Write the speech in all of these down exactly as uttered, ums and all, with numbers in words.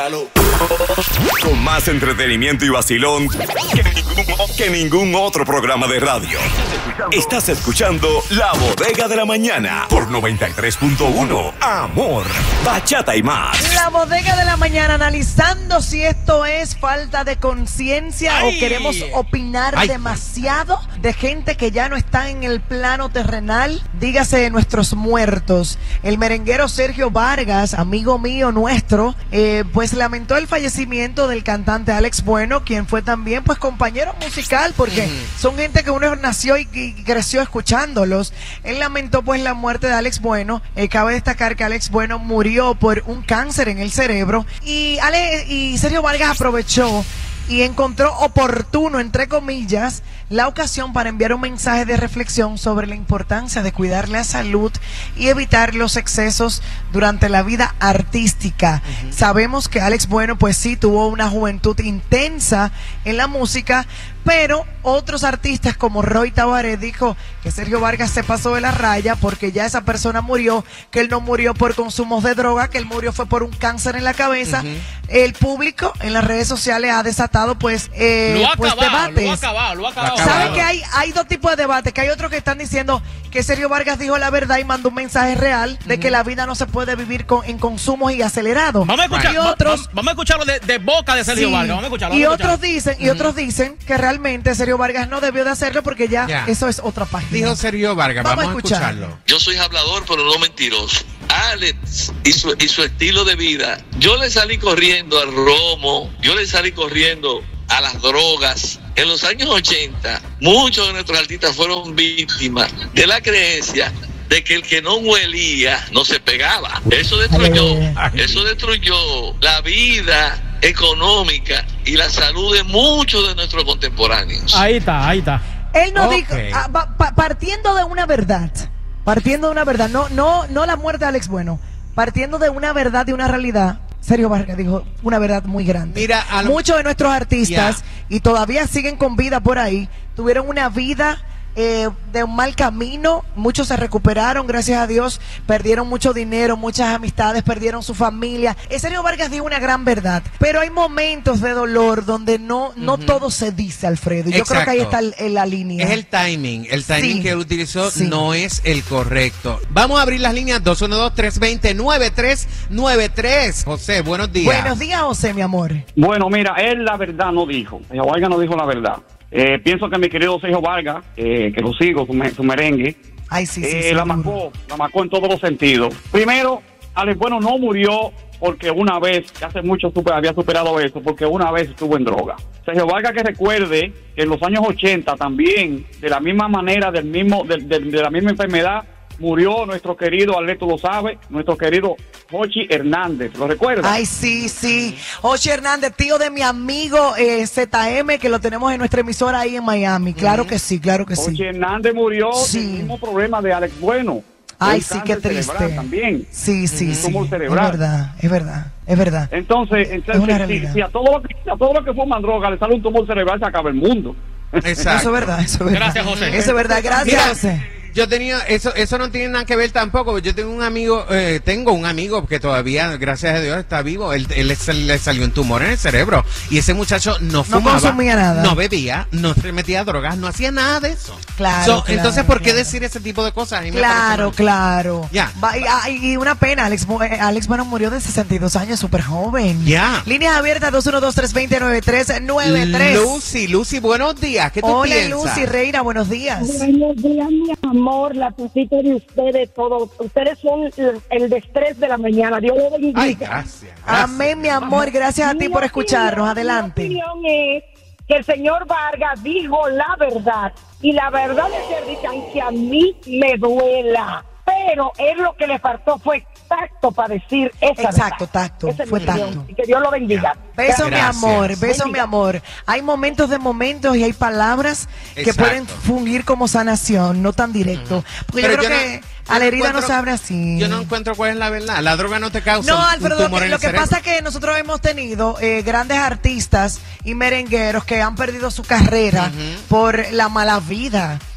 Con más entretenimiento y vacilón que ningún, que ningún otro programa de radio. Estás escuchando La Bodega de la Mañana por noventa y tres punto uno. Amor, bachata y más. La Bodega de la Mañana, analizando si esto es falta de conciencia o queremos opinar Ay. demasiado de gente que ya no está en el plano terrenal. Dígase nuestros muertos. El merenguero Sergio Vargas, amigo mío nuestro, eh, pues lamentó el fallecimiento del cantante Alex Bueno, quien fue también pues compañero musical, porque mm. son gente que uno nació y, y creció escuchándolos. Él lamentó pues la muerte de Alex Bueno. Eh, cabe destacar que Alex Bueno murió por un cáncer en el cerebro y, Ale, y Sergio Vargas aprovechó y encontró oportuno, entre comillas, la ocasión para enviar un mensaje de reflexión sobre la importancia de cuidar la salud y evitar los excesos durante la vida artística. Uh-huh. Sabemos que Alex Bueno, pues sí, tuvo una juventud intensa en la música, pero otros artistas como Roy Tabaré dijo que Sergio Vargas se pasó de la raya porque ya esa persona murió, que él no murió por consumos de droga, que él murió fue por un cáncer en la cabeza. Uh-huh. El público en las redes sociales ha desatado pues, eh, lo ha pues acabado, debates. Lo ha acabado, lo ha acabado. ¿Saben que hay, hay dos tipos de debates? Que hay otros que están diciendo que Sergio Vargas dijo la verdad y mandó un mensaje real de uh-huh. que la vida no se puede vivir con, en consumos y acelerados. Vamos a escuchar, y otros, vamos a escucharlo de, de boca de Sergio sí, Vargas. Vamos a escucharlo. Vamos y a otros escucharlo. dicen, y uh-huh. otros dicen que realmente Sergio Vargas no debió de hacerlo porque ya, ya. eso es otra página. Dijo Sergio Vargas, vamos, vamos a escucharlo. escucharlo. Yo soy hablador, pero no mentiroso. Alex y su, y su estilo de vida. Yo le salí corriendo al romo, yo le salí corriendo a las drogas. En los años ochenta, muchos de nuestros artistas fueron víctimas de la creencia de que el que no huelía no se pegaba. Eso destruyó, eso destruyó la vida económica y la salud de muchos de nuestros contemporáneos. Ahí está, ahí está. Él no okay. dijo, ah, pa, partiendo de una verdad, partiendo de una verdad, no, no, no la muerte de Alex Bueno, partiendo de una verdad, de una realidad. Sergio Vargas dijo una verdad muy grande. Mira, lo... muchos de nuestros artistas, yeah. y todavía siguen con vida por ahí, tuvieron una vida eh, de un mal camino. Muchos se recuperaron, gracias a Dios, perdieron mucho dinero, muchas amistades, perdieron su familia. Eh, Sergio Vargas dijo una gran verdad, pero hay momentos de dolor donde no, no uh-huh. todo se dice, Alfredo. Y yo creo que ahí está el, el, la línea. Es el timing, el timing sí. que él utilizó sí. no es el correcto. Vamos a abrir las líneas dos uno dos, tres dos cero, nueve tres nueve tres. José, buenos días. Buenos días, José, mi amor. Bueno, mira, él la verdad no dijo. Sergio Vargas no dijo la verdad. Eh, pienso que mi querido Sergio Vargas, eh, que lo sigo, su, su merengue, Ay, sí, sí, eh, sí, la marcó, la marcó en todos los sentidos. Primero, Alex Bueno no murió porque una vez, que hace mucho super, había superado eso, porque una vez estuvo en droga. Sergio Vargas, que recuerde que en los años ochenta también, de la misma manera, del mismo, de, de, de la misma enfermedad, murió nuestro querido, Alberto lo sabe, nuestro querido Jochi Hernández, ¿lo recuerda? Ay, sí, sí. Jochi Hernández, tío de mi amigo eh, Z M, que lo tenemos en nuestra emisora ahí en Miami. Claro uh-huh. que sí, claro que Jochi sí. Jochi Hernández murió sí. del mismo problema de Alex Bueno. Ay, sí, qué triste. También. Sí, sí, uh-huh. sí. Tumor cerebral. Es verdad, es verdad, es verdad. Entonces, entonces si, si a todo lo que a todo lo que fuman droga le sale un tumor cerebral, se acaba el mundo. Exacto. Eso es verdad, eso es verdad. Gracias, José. Eso es verdad, gracias, Mira, José. Yo tenía, eso eso no tiene nada que ver tampoco. Yo tengo un amigo, eh, tengo un amigo que todavía, gracias a Dios, está vivo. Él, él le salió un tumor en el cerebro. Y ese muchacho no fumaba, no consumía nada, no bebía, no se metía drogas, no hacía nada de eso. Claro, so, claro Entonces, ¿por qué claro. decir ese tipo de cosas? Claro, claro. Ya. Y, y una pena, Alex, Alex Bueno murió de sesenta y dos años, súper joven. Ya. Líneas abiertas dos uno dos, tres dos cero, nueve tres nueve tres. Lucy, Lucy, buenos días. ¿Qué tú Hola, piensas? Hola, Lucy Reina, buenos días. Buenos días, mi amor, la pusiste de ustedes todos. Ustedes son el, el destrés de la mañana. Dios lo bendiga. Ay, gracias, gracias. Amén, mi amor. Gracias a ti por escucharnos. Adelante. Mi opinión es que el señor Vargas dijo la verdad. Y la verdad es que aunque a mí me duela, pero él lo que le faltó fue tacto para decir esa Exacto, verdad. tacto, Esa fue opinión. tacto. Y que Dios lo bendiga. Beso, mi amor, beso, bendiga. mi amor. Hay momentos de momentos y hay palabras que Exacto. pueden fungir como sanación, no tan directo. Uh-huh. Porque Pero yo creo yo que no, a la herida encuentro, no se abre así. Yo no encuentro cuál es la verdad. La droga no te causa no, un, Alfredo, un tumor lo que, en lo el que cerebro. pasa es que nosotros hemos tenido eh, grandes artistas y merengueros que han perdido su carrera uh-huh. por la mala vida.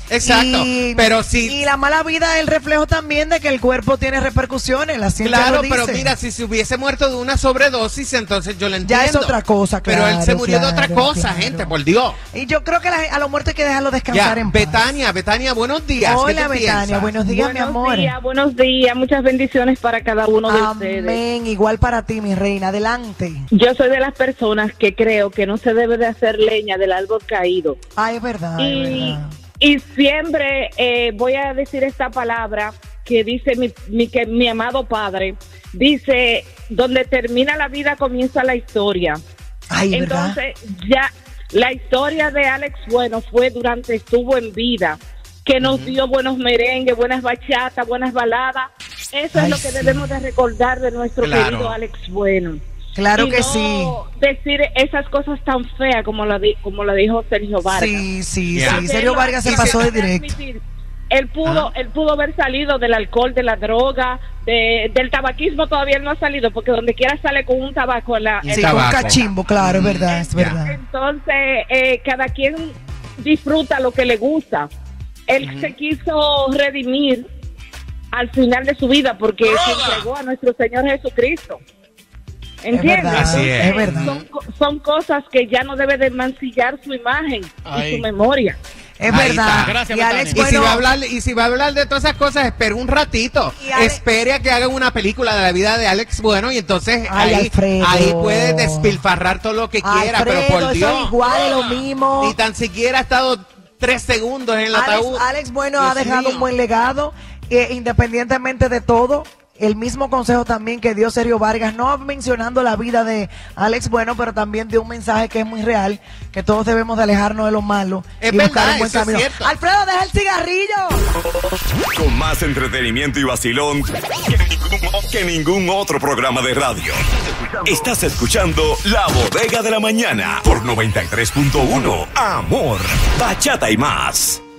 Exacto, Y, pero si... Y la mala vida es el reflejo también de que el cuerpo tiene repercusiones, la ciencia Claro, lo dice. pero mira, si se hubiese muerto de una sobredosis, entonces yo lo entiendo. Ya es otra cosa, claro. Pero él se murió de otra claro, cosa, claro. gente, por Dios. Y yo creo que la- a los muertos hay que dejarlo descansar Ya, en paz. Betania, Betania, buenos días. ¿Qué Hola, tú Betania, piensas? buenos días, mi Buenos amor. días, buenos días, muchas bendiciones para cada uno de ustedes. Amén, igual para ti, mi reina, adelante. Yo soy de las personas que creo que no se debe de hacer leña del árbol caído. Ay, es verdad, es Y, verdad. y siempre eh, voy a decir esta palabra que dice mi, mi, que mi amado padre, dice, donde termina la vida comienza la historia. Ay, ¿verdad? Entonces, ya la historia de Alex Bueno fue durante estuvo en vida, que nos dio buenos merengues, buenas bachatas, buenas baladas. Eso Ay, es lo que sí. debemos de recordar de nuestro Claro. querido Alex Bueno. Claro Y que no sí. decir esas cosas tan feas como la di- como la dijo Sergio Vargas. Sí, sí, Ya. sí. Sergio Vargas se Y pasó se- de directo. Admitir, Él pudo, Ah. él pudo haber salido del alcohol, de la droga, de, del tabaquismo todavía él no ha salido, porque donde quiera sale con un tabaco en la, Y en Sí, la- con tabaco. cachimbo, claro, es verdad, es Ya. verdad. Entonces, eh, cada quien disfruta lo que le gusta. Él se quiso redimir al final de su vida porque se entregó a nuestro Señor Jesucristo. ¿Entiendes? verdad, Así es. es verdad. Son, co- son cosas que ya no debe de mancillar su imagen Ay. y su memoria. Es Ahí verdad. está. Gracias, y Alex, Betania. Y si bueno, va a hablar, y si va a hablar de todas esas cosas, espere un ratito. Y Ale- Espere a que hagan una película de la vida de Alex Bueno y entonces Ay, ahí, Alfredo. ahí puede despilfarrar todo lo que quiera, Alfredo, pero por eso Dios. es igual, es lo mismo. Ni tan siquiera ha estado tres segundos en el Alex, ataúd. Alex Bueno Dios ha dejado mío. un buen legado, eh, independientemente de todo. El mismo consejo también que dio Sergio Vargas, no mencionando la vida de Alex Bueno, pero también dio un mensaje que es muy real, que todos debemos de alejarnos de lo malo Es y buscar verdad, un buen eso es camino. cierto. Alfredo, deja el cigarrillo. Con más entretenimiento y vacilón que ningún, que ningún otro programa de radio. Estás escuchando La Bodega de la Mañana por noventa y tres punto uno. Amor, bachata y más.